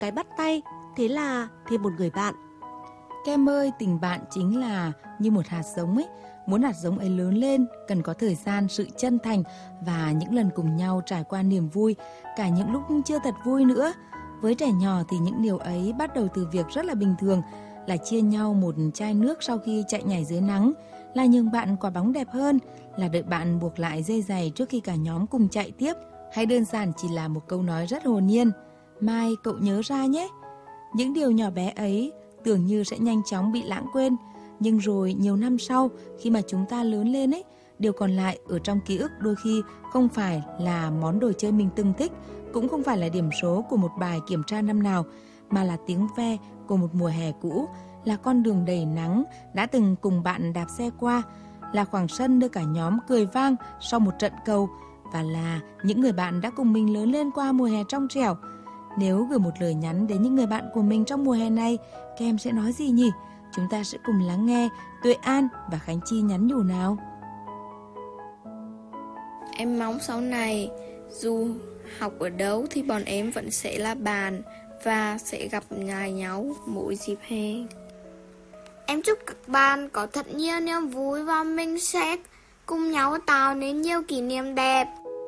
cái bắt tay, thế là thêm một người bạn. Kem ơi, tình bạn chính là như một hạt giống ấy. Muốn hạt giống ấy lớn lên, cần có thời gian, sự chân thành và những lần cùng nhau trải qua niềm vui, cả những lúc chưa thật vui nữa. Với trẻ nhỏ thì những điều ấy bắt đầu từ việc rất là bình thường, là chia nhau một chai nước sau khi chạy nhảy dưới nắng, là nhường bạn quả bóng đẹp hơn, là đợi bạn buộc lại dây giày trước khi cả nhóm cùng chạy tiếp, hay đơn giản chỉ là một câu nói rất hồn nhiên: mai cậu nhớ ra nhé. Những điều nhỏ bé ấy tưởng như sẽ nhanh chóng bị lãng quên, nhưng rồi nhiều năm sau, khi mà chúng ta lớn lên ấy, điều còn lại ở trong ký ức đôi khi không phải là món đồ chơi mình từng thích, cũng không phải là điểm số của một bài kiểm tra năm nào, mà là tiếng ve của một mùa hè cũ, là con đường đầy nắng đã từng cùng bạn đạp xe qua, là khoảng sân nơi cả nhóm cười vang sau một trận cầu, và là những người bạn đã cùng mình lớn lên qua mùa hè trong trẻo. Nếu gửi một lời nhắn đến những người bạn của mình trong mùa hè này, các em sẽ nói gì nhỉ? Chúng ta sẽ cùng lắng nghe Tuệ An và Khánh Chi nhắn nhủ nào. Em mong sau này, dù học ở đâu thì bọn em vẫn sẽ là bạn và sẽ gặp lại nhau mỗi dịp hè. Em chúc các bạn có thật nhiều niềm vui và mình sẽ cùng nhau tạo nên nhiều kỷ niệm đẹp.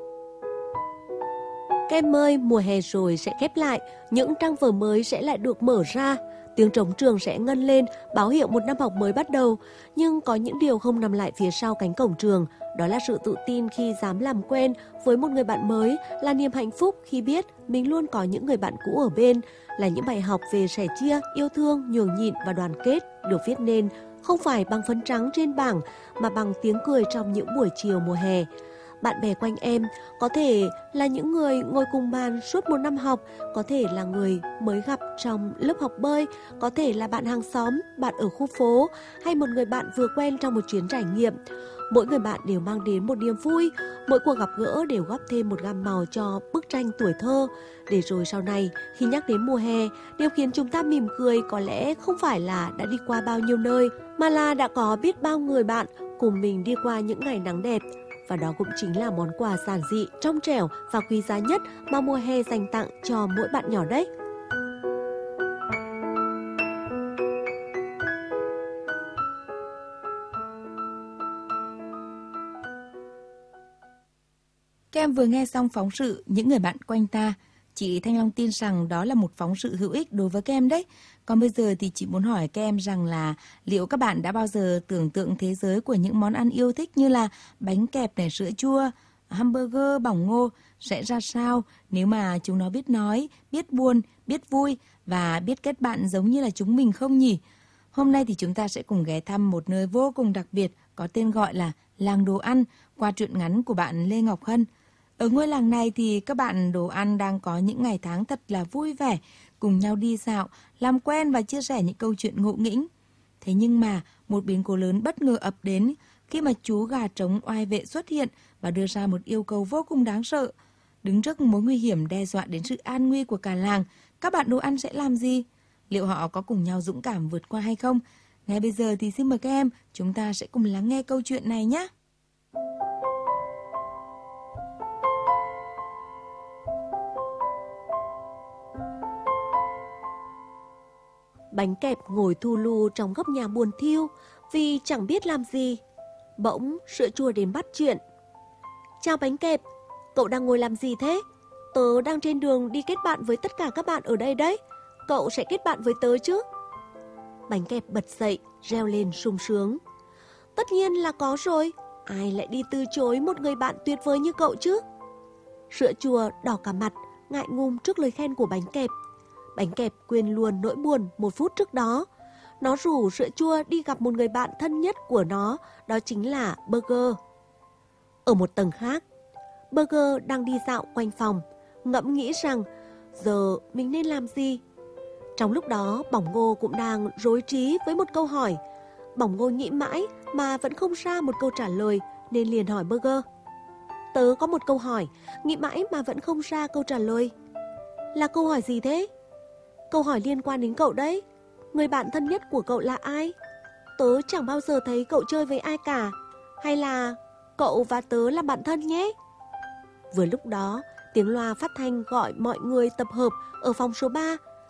Các em ơi, mùa hè rồi sẽ khép lại, những trang vở mới sẽ lại được mở ra. Tiếng trống trường sẽ ngân lên, báo hiệu một năm học mới bắt đầu. Nhưng có những điều không nằm lại phía sau cánh cổng trường. Đó là sự tự tin khi dám làm quen với một người bạn mới, là niềm hạnh phúc khi biết mình luôn có những người bạn cũ ở bên, là những bài học về sẻ chia, yêu thương, nhường nhịn và đoàn kết được viết nên không phải bằng phấn trắng trên bảng mà bằng tiếng cười trong những buổi chiều mùa hè. Bạn bè quanh em có thể là những người ngồi cùng bàn suốt một năm học, có thể là người mới gặp trong lớp học bơi, có thể là bạn hàng xóm, bạn ở khu phố, hay một người bạn vừa quen trong một chuyến trải nghiệm. Mỗi người bạn đều mang đến một niềm vui, mỗi cuộc gặp gỡ đều góp thêm một gam màu cho bức tranh tuổi thơ. Để rồi sau này, khi nhắc đến mùa hè, điều khiến chúng ta mỉm cười có lẽ không phải là đã đi qua bao nhiêu nơi, mà là đã có biết bao người bạn cùng mình đi qua những ngày nắng đẹp. Và đó cũng chính là món quà giản dị, trong trẻo và quý giá nhất mà mùa hè dành tặng cho mỗi bạn nhỏ đấy. Các em vừa nghe xong phóng sự Những người bạn quanh ta. Chị Thanh Long tin rằng đó là một phóng sự hữu ích đối với các em đấy. Còn bây giờ thì chị muốn hỏi các em rằng là liệu các bạn đã bao giờ tưởng tượng thế giới của những món ăn yêu thích như là bánh kẹp này, sữa chua, hamburger, bỏng ngô sẽ ra sao nếu mà chúng nó biết nói, biết buồn, biết vui và biết kết bạn giống như là chúng mình không nhỉ? Hôm nay thì chúng ta sẽ cùng ghé thăm một nơi vô cùng đặc biệt có tên gọi là Làng Đồ Ăn qua truyện ngắn của bạn Lê Ngọc Hân. Ở ngôi làng này thì các bạn đồ ăn đang có những ngày tháng thật là vui vẻ, cùng nhau đi dạo, làm quen và chia sẻ những câu chuyện ngộ nghĩnh. Thế nhưng mà một biến cố lớn bất ngờ ập đến khi mà chú gà trống oai vệ xuất hiện và đưa ra một yêu cầu vô cùng đáng sợ. Đứng trước mối nguy hiểm đe dọa đến sự an nguy của cả làng, các bạn đồ ăn sẽ làm gì? Liệu họ có cùng nhau dũng cảm vượt qua hay không? Ngay bây giờ thì xin mời các em, chúng ta sẽ cùng lắng nghe câu chuyện này nhé! Bánh kẹp ngồi thu lu trong góc nhà buồn thiu vì chẳng biết làm gì. Bỗng sữa chua đến bắt chuyện. Chào bánh kẹp, cậu đang ngồi làm gì thế? Tớ đang trên đường đi kết bạn với tất cả các bạn ở đây đấy. Cậu sẽ kết bạn với tớ chứ? Bánh kẹp bật dậy, reo lên sung sướng. Tất nhiên là có rồi. Ai lại đi từ chối một người bạn tuyệt vời như cậu chứ? Sữa chua đỏ cả mặt, ngại ngùng trước lời khen của bánh kẹp. Bánh kẹp quên luôn nỗi buồn một phút trước đó. Nó rủ sữa chua đi gặp một người bạn thân nhất của nó, đó chính là Burger. Ở một tầng khác, Burger đang đi dạo quanh phòng, ngẫm nghĩ rằng giờ mình nên làm gì. Trong lúc đó, Bỏng Ngô cũng đang rối trí với một câu hỏi. Bỏng Ngô nghĩ mãi mà vẫn không ra một câu trả lời nên liền hỏi Burger. Tớ có một câu hỏi, nghĩ mãi mà vẫn không ra câu trả lời. Là câu hỏi gì thế? Câu hỏi liên quan đến cậu đấy. Người bạn thân nhất của cậu là ai? Tớ chẳng bao giờ thấy cậu chơi với ai cả. Hay là cậu và tớ là bạn thân nhé? Vừa lúc đó, tiếng loa phát thanh gọi mọi người tập hợp ở phòng số 3